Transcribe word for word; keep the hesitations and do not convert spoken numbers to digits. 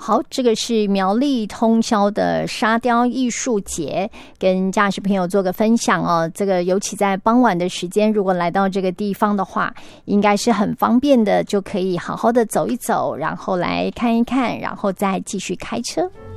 好，这个是苗栗通霄的沙雕艺术节，跟驾驶朋友做个分享哦。这个尤其在傍晚的时间，如果来到这个地方的话，应该是很方便的，就可以好好的走一走，然后来看一看，然后再继续开车。